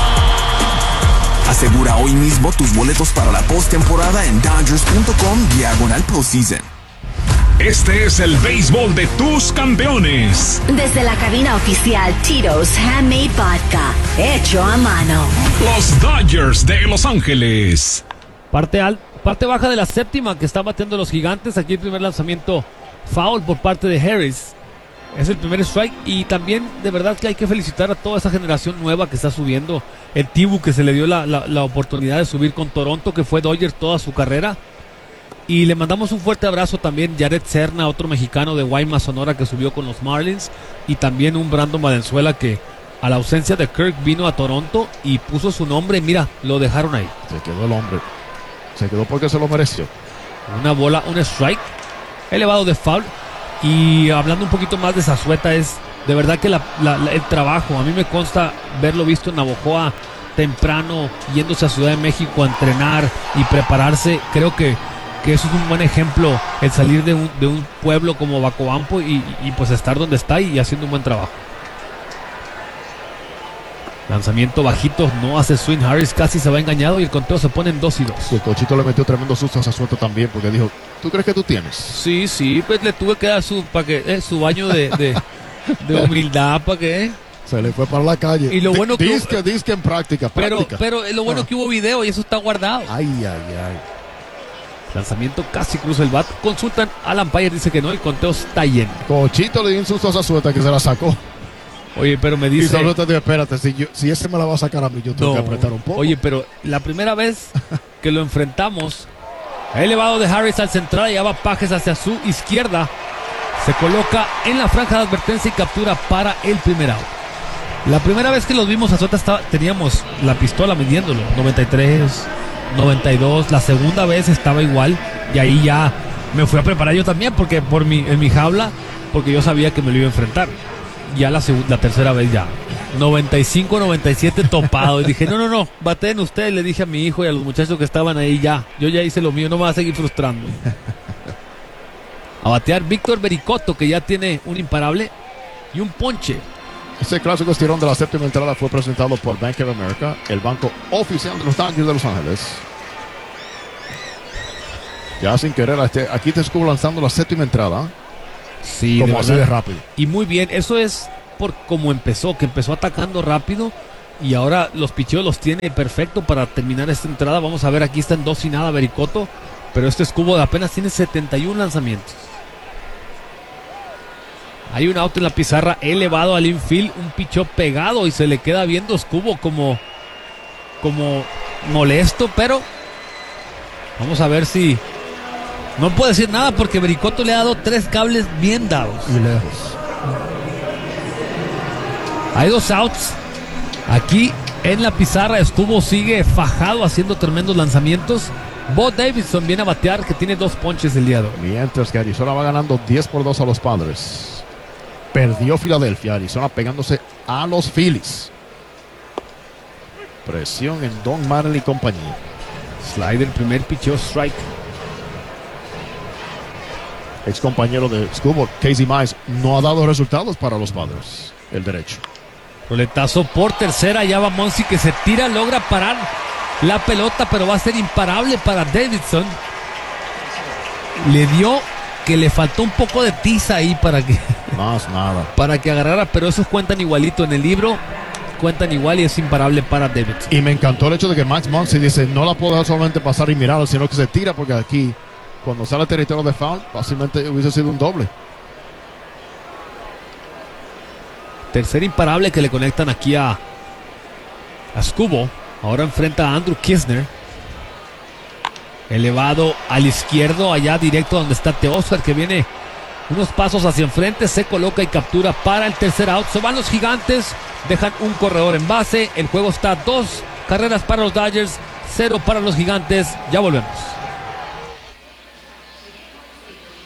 Asegura hoy mismo tus boletos para la postemporada en Dodgers punto com diagonal postseason. Este es el béisbol de tus campeones. Desde la cabina oficial Tito's Handmade Vodka, hecho a mano. Los Dodgers de Los Ángeles. Parte alta. Parte baja de la séptima que están batiendo los Gigantes. Aquí el primer lanzamiento foul por parte de Harris. Es el primer strike. Y también de verdad que hay que felicitar a toda esa generación nueva que está subiendo. El Tibu que se le dio la, la, la oportunidad de subir con Toronto, que fue Dodger toda su carrera. Y le mandamos un fuerte abrazo también Jared Serna, otro mexicano de Guaymas, Sonora, que subió con los Marlins. Y también un Brandon Valenzuela que a la ausencia de Kirk vino a Toronto y puso su nombre. Mira, lo dejaron ahí. Se quedó el hombre. Se quedó porque se lo mereció. Una bola, un strike elevado de foul. Y hablando un poquito más de Zazueta, es de verdad que la, la, la, el trabajo, a mí me consta verlo visto en Navojoa temprano, yéndose a Ciudad de México a entrenar y prepararse. Creo que, que eso es un buen ejemplo, el salir de un, de un pueblo como Bacoampo y, y pues estar donde está y haciendo un buen trabajo. Lanzamiento bajito, no hace swing. Harris casi se va engañado y el conteo se pone en dos y dos. El cochito le metió tremendo susto a Zazueta también porque dijo, ¿tú crees que tú tienes? Sí, sí, pues le tuve que dar su, para que, eh, su baño de, de, de humildad para que... Eh. Se le fue para la calle. Y lo bueno que disque, hubo, disque en práctica, práctica. Pero, pero lo bueno ah. que hubo video y eso está guardado. Ay, ay, ay. Lanzamiento casi cruza el bat. Consultan al umpire, dice que no, el conteo está lleno. Cochito le dio un susto a Zazueta que se la sacó. Oye, pero me dice... Y solo te digo, espérate, si, yo, si ese me la va a sacar a mí, yo tengo no. que apretar un poco. Oye, pero la primera vez que lo enfrentamos, elevado de Harris al central, y va Pages hacia su izquierda. Se coloca en la franja de advertencia y captura para el primer out. La primera vez que los vimos a Zazueta estaba, teníamos la pistola midiéndolo, noventa y tres, noventa y dos. La segunda vez estaba igual y ahí ya me fui a preparar yo también porque por mi, en mi jaula, porque yo sabía que me lo iba a enfrentar. Ya la, segunda, la tercera vez ya noventa y cinco, noventa y siete topado y dije no, no, no, baten ustedes, le dije a mi hijo y a los muchachos que estaban ahí, ya, yo ya hice lo mío, no me va a seguir frustrando. A batear Víctor Vericoto, que ya tiene un imparable y un ponche. Este clásico estirón de la séptima entrada fue presentado por Bank of America, el banco oficial de los Dodgers de Los Ángeles. Ya sin querer, aquí te estuvo lanzando la séptima entrada. Sí, como de así de verdad. rápido. Y muy bien, eso es por cómo empezó, que empezó atacando rápido y ahora los picheos los tiene perfecto para terminar esta entrada. Vamos a ver, aquí está en dos y nada Vericoto, pero este Escubo apenas tiene setenta y uno lanzamientos. Hay un out en la pizarra elevado al infield, un picheo pegado y se le queda viendo Escubo como, como molesto, pero vamos a ver si... No puede decir nada porque Vericoto le ha dado tres cables bien dados. Y lejos. Hay dos outs. Aquí en la pizarra Escubo sigue fajado haciendo tremendos lanzamientos. Bo Davidson viene a batear, que tiene dos ponches el día de hoy. Mientras que Arizona va ganando diez por dos a los Padres. Perdió Filadelfia, Arizona pegándose a los Phillies. Presión en Don Marley y compañía. Slider, primer picheo, strike. Ex compañero de Escubo, Casey Mize, no ha dado resultados para los Padres. El derecho. Roletazo por tercera, ya va Monsi, que se tira, logra parar la pelota, pero va a ser imparable para Davidson. Le dio que le faltó un poco de tiza ahí para que más nada para que agarrara, pero esos cuentan igualito en el libro, cuentan igual y es imparable para Davidson. Y me encantó el hecho de que Max Muncy dice, no la puedo dejar solamente pasar y mirarlo, sino que se tira, porque aquí cuando sale el territorio de foul fácilmente hubiese sido un doble. Tercer imparable que le conectan aquí a a Escubo. Ahora enfrenta a Andrew Kisner. Elevado al izquierdo, allá directo donde está Teóscar, que viene unos pasos hacia enfrente, se coloca y captura para el tercer out. Se van los Gigantes, dejan un corredor en base. El juego está dos carreras para los Dodgers, cero para los Gigantes. Ya volvemos.